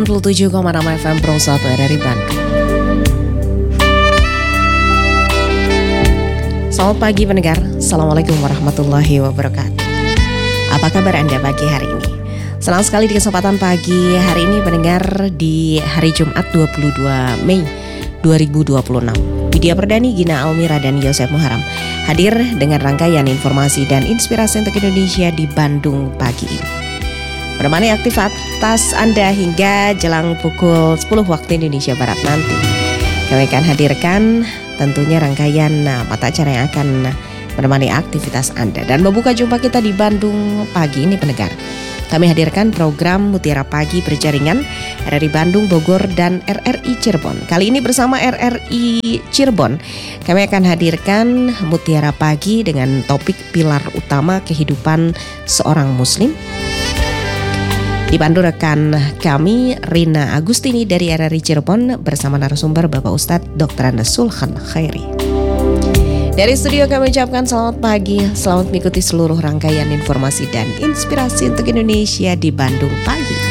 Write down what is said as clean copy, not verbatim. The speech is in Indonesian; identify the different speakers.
Speaker 1: 97,6 FM Pro 1 RRI Bandung. Selamat pagi pendengar, Assalamualaikum warahmatullahi wabarakatuh. Apa kabar Anda pagi hari ini? Senang sekali di kesempatan pagi hari ini pendengar di hari Jumat 22 Mei 2026. Widya Perdani, Gina Almira, dan Yosef Muharam hadir dengan rangkaian informasi dan inspirasi untuk Indonesia di Bandung pagi ini. Menemani aktivitas Anda hingga jelang pukul 10 waktu Indonesia Barat nanti. Kami akan hadirkan tentunya rangkaian mata acara yang akan menemani aktivitas Anda dan membuka jumpa kita di Bandung pagi ini pendengar. Kami hadirkan program Mutiara Pagi berjaringan RRI Bandung, Bogor, dan RRI Cirebon. Kali ini bersama RRI Cirebon, kami akan hadirkan Mutiara Pagi dengan topik pilar utama kehidupan seorang Muslim. Dipandu rekan kami Rina Agustini dari RRI Cirebon bersama narasumber Bapak Ustadz Dr. Andes Sulhan Khairi. Dari studio kami ucapkan selamat pagi, selamat mengikuti seluruh rangkaian informasi dan inspirasi untuk Indonesia di Bandung pagi.